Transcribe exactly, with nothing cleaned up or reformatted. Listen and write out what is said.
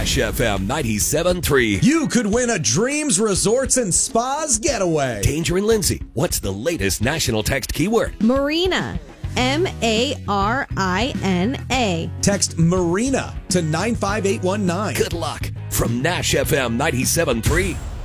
Nash F M ninety-seven point three. You could win a Dreams Resorts and Spas getaway. Danger and Lindsay, what's the latest national text keyword? Marina. M A R I N A. Text Marina to nine five eight one nine. Good luck from Nash F M ninety-seven point three.